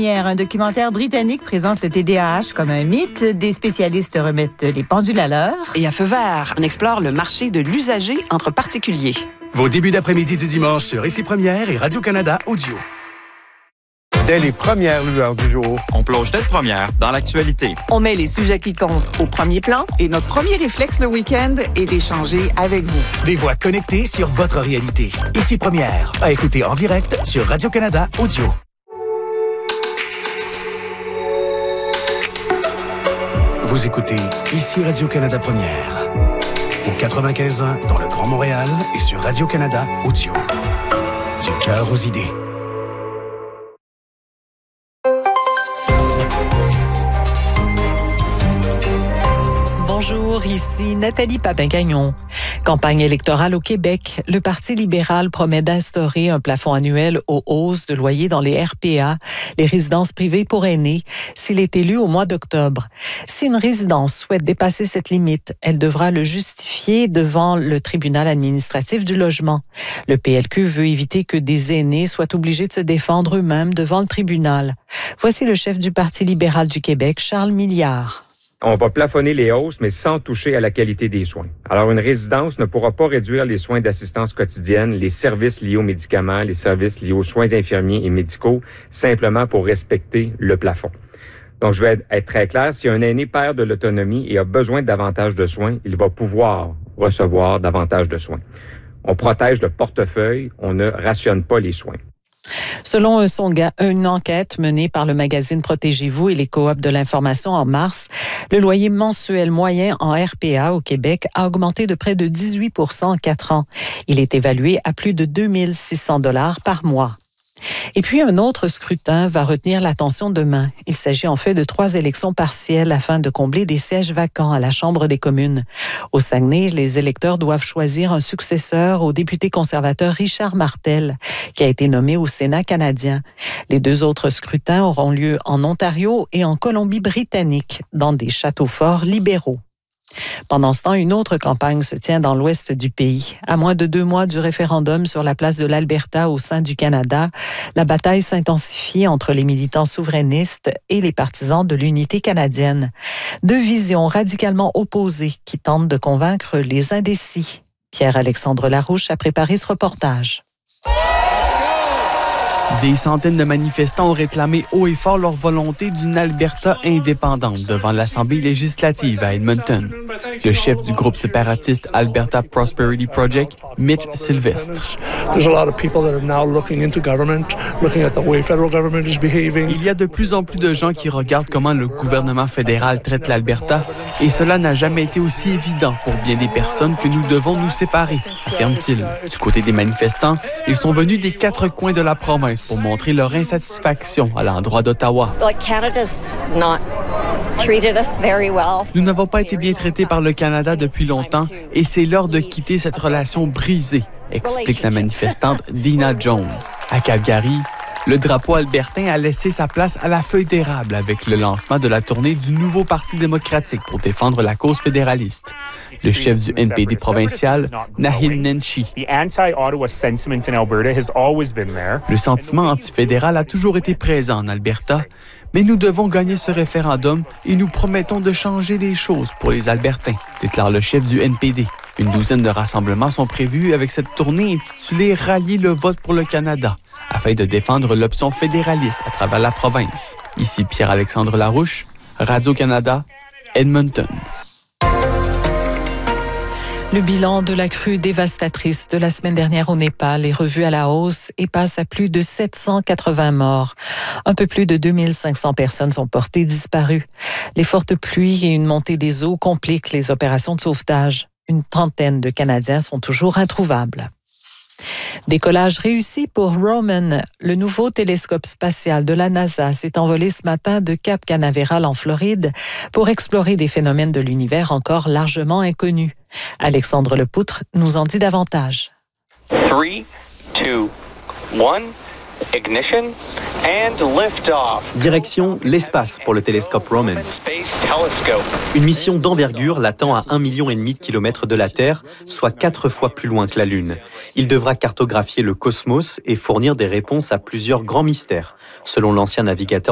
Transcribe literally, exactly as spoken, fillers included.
première, un documentaire britannique présente le T D A H comme un mythe. Des spécialistes remettent les pendules à l'heure. Et à feu vert, on explore le marché de l'usager entre particuliers. Vos débuts d'après-midi du dimanche sur Ici Première et Radio-Canada Audio. Dès les premières lueurs du jour, on plonge tête première dans l'actualité. On met les sujets qui comptent au premier plan et notre premier réflexe le week-end est d'échanger avec vous. Des voix connectées sur votre réalité. Ici Première, à écouter en direct sur Radio-Canada Audio. Vous écoutez Ici Radio-Canada Première. Au quatre-vingt-quinze ans dans le Grand Montréal et sur Radio-Canada Audio. Du cœur aux idées. Bonjour, ici Nathalie Papin-Gagnon. Campagne électorale au Québec. Le Parti libéral promet d'instaurer un plafond annuel aux hausses de loyer dans les R P A, les résidences privées pour aînés, s'il est élu au mois d'octobre. Si une résidence souhaite dépasser cette limite, elle devra le justifier devant le tribunal administratif du logement. Le P L Q veut éviter que des aînés soient obligés de se défendre eux-mêmes devant le tribunal. Voici le chef du Parti libéral du Québec, Charles Milliard. On va plafonner les hausses, mais sans toucher à la qualité des soins. Alors, une résidence ne pourra pas réduire les soins d'assistance quotidienne, les services liés aux médicaments, les services liés aux soins infirmiers et médicaux, simplement pour respecter le plafond. Donc, je vais être très clair, si un aîné perd de l'autonomie et a besoin de davantage de soins, il va pouvoir recevoir davantage de soins. On protège le portefeuille, on ne rationne pas les soins. Selon un songa, une enquête menée par le magazine Protégez-vous et les coops de l'information en mars, le loyer mensuel moyen en R P A au Québec a augmenté de près de dix-huit pour cent en quatre ans. Il est évalué à plus de deux mille six cents dollars par mois. Et puis, un autre scrutin va retenir l'attention demain. Il s'agit en fait de trois élections partielles afin de combler des sièges vacants à la Chambre des communes. Au Saguenay, les électeurs doivent choisir un successeur au député conservateur Richard Martel, qui a été nommé au Sénat canadien. Les deux autres scrutins auront lieu en Ontario et en Colombie-Britannique, dans des châteaux forts libéraux. Pendant ce temps, une autre campagne se tient dans l'ouest du pays. À moins de deux mois du référendum sur la place de l'Alberta au sein du Canada, la bataille s'intensifie entre les militants souverainistes et les partisans de l'unité canadienne. Deux visions radicalement opposées qui tentent de convaincre les indécis. Pierre-Alexandre Larouche a préparé ce reportage. Des centaines de manifestants ont réclamé haut et fort leur volonté d'une Alberta indépendante devant l'Assemblée législative à Edmonton. Le chef du groupe séparatiste Alberta Prosperity Project, Mitch Sylvestre. Il y a de plus en plus de gens qui regardent comment le gouvernement fédéral traite l'Alberta et cela n'a jamais été aussi évident pour bien des personnes que nous devons nous séparer, affirme-t-il. Du côté des manifestants, ils sont venus des quatre coins de la province pour montrer leur insatisfaction à l'endroit d'Ottawa. Nous n'avons pas été bien traités par le Canada depuis longtemps et c'est l'heure de quitter cette relation brisée, explique la manifestante Dina Jones. À Calgary, le drapeau albertain a laissé sa place à la feuille d'érable avec le lancement de la tournée du nouveau Parti démocratique pour défendre la cause fédéraliste. Le chef du N P D provincial, Naheed Nenshi. Le sentiment antifédéral a toujours été présent en Alberta, mais nous devons gagner ce référendum et nous promettons de changer les choses pour les Albertains, déclare le chef du N P D. Une douzaine de rassemblements sont prévus avec cette tournée intitulée « Rallier le vote pour le Canada » afin de défendre l'option fédéraliste à travers la province. Ici Pierre-Alexandre Larouche, Radio-Canada, Edmonton. Le bilan de la crue dévastatrice de la semaine dernière au Népal est revu à la hausse et passe à plus de sept cent quatre-vingts morts. Un peu plus de deux mille cinq cents personnes sont portées disparues. Les fortes pluies et une montée des eaux compliquent les opérations de sauvetage. Une trentaine de Canadiens sont toujours introuvables. Décollage réussi pour Roman. Le nouveau télescope spatial de la NASA s'est envolé ce matin de Cap Canaveral en Floride pour explorer des phénomènes de l'univers encore largement inconnus. Alexandre Lepoutre nous en dit davantage. three, two, one, ignition and lift-off. Direction l'espace pour le télescope Roman. Une mission d'envergure l'attend à un million et demi de kilomètres de la Terre, soit quatre fois plus loin que la Lune. Il devra cartographier le cosmos et fournir des réponses à plusieurs grands mystères, selon l'ancien navigateur